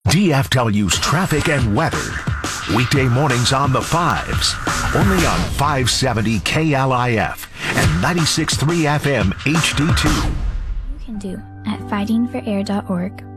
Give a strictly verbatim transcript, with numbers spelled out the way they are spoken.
D F W's traffic and weather. Weekday mornings on the fives. Only on five seventy K L I F and ninety-six point three F M H D two. You can do at fighting for air dot org.